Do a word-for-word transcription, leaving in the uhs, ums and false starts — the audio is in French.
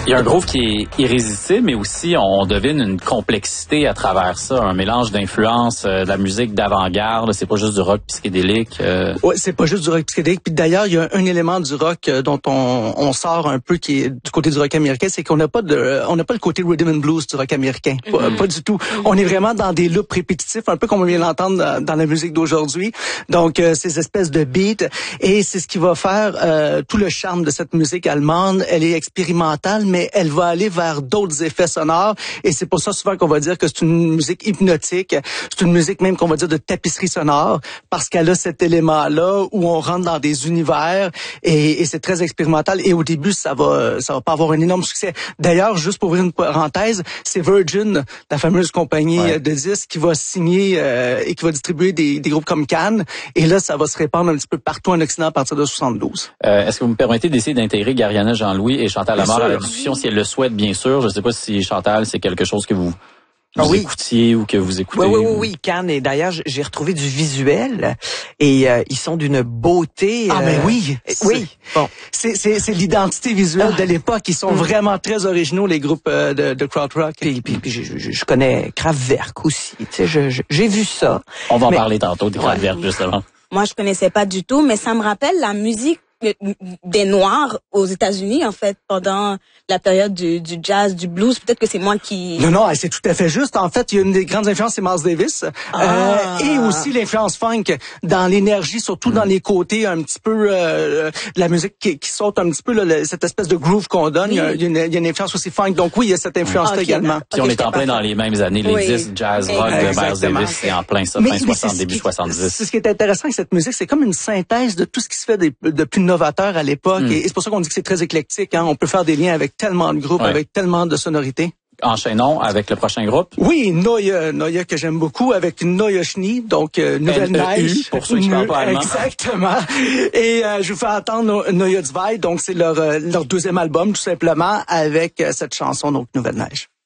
Il y a un groove qui est irrésistible, mais aussi on devine une complexité à travers ça, un mélange d'influences, euh, de la musique d'avant-garde. C'est pas juste du rock psychédélique. Euh... Ouais, c'est pas juste du rock psychédélique. Puis d'ailleurs, il y a un élément du rock euh, dont on, on sort un peu qui est du côté du rock américain, c'est qu'on n'a pas de, on n'a pas le côté rhythm and blues du rock américain. Mm-hmm. Pas, pas du tout. Mm-hmm. On est vraiment dans des loops répétitifs, un peu comme on vient d'entendre dans, dans la musique d'aujourd'hui. Donc euh, ces espèces de beats, et c'est ce qui va faire euh, tout le charme de cette musique allemande. Elle est expérimentale, mais elle va aller vers d'autres effets sonores, et c'est pour ça souvent qu'on va dire que c'est une musique hypnotique, c'est une musique même qu'on va dire de tapisserie sonore, parce qu'elle a cet élément-là où on rentre dans des univers, et, et c'est très expérimental, et au début, ça va ça va pas avoir un énorme succès. D'ailleurs, juste pour ouvrir une parenthèse, c'est Virgin, la fameuse compagnie ouais. de disques, qui va signer euh, et qui va distribuer des, des groupes comme Cannes, et là, ça va se répandre un petit peu partout en Occident à partir de soixante-douze. Euh, est-ce que vous me permettez d'essayer d'intégrer Gariana Jean-Louis et Chantal Lamarre à la discussion, si elle le souhaite, bien sûr. Je ne sais pas si, Chantal, c'est quelque chose que vous, vous ah oui. écoutiez ou que vous écoutez. Oui, oui, oui, oui, Cannes. Et d'ailleurs, j'ai retrouvé du visuel, et euh, ils sont d'une beauté. Ah, euh... ben oui. Oui. Bon. C'est, c'est, c'est l'identité visuelle ah. de l'époque. Ils sont mmh. vraiment très originaux, les groupes euh, de, de krautrock. Puis, puis, puis je, je, je connais Kraftwerk aussi. Tu sais, je, je, j'ai vu ça. On va en mais... parler tantôt des Kraftwerk, ouais. justement. Moi, je connaissais pas du tout, mais ça me rappelle la musique des Noirs aux États-Unis, en fait, pendant la période du, du jazz, du blues. Peut-être que c'est moi qui... Non, non, c'est tout à fait juste. En fait, il y a une des grandes influences, c'est Miles Davis. Ah. Euh, et aussi l'influence funk dans l'énergie, surtout mmh. dans les côtés un petit peu euh, de la musique qui, qui saute un petit peu, là, cette espèce de groove qu'on donne. Oui. Il, y a une, il y a une influence aussi funk. Donc oui, il y a cette influence-là okay, également. Puis okay, on est en plein dans les mêmes années. Les oui. disques jazz rock de Miles Davis, c'est en plein ça, fin soixante, début soixante-dix. C'est ce qui est intéressant avec cette musique, c'est comme une synthèse de tout ce qui se fait de, de plus novateur à l'époque. Mm. Et c'est pour ça qu'on dit que c'est très éclectique. Hein. On peut faire des liens avec tellement de groupes, ouais. avec tellement de sonorités. Enchaînons avec le prochain groupe. Oui, Neue, Neue que j'aime beaucoup, avec Neue Schnee, donc euh, Nouvelle Neige. Pour ceux qui parlent pas allemand. Exactement. Et euh, je vous fais entendre Neue Zwei, donc c'est leur, euh, leur deuxième album, tout simplement, avec euh, cette chanson, donc Nouvelle Neige.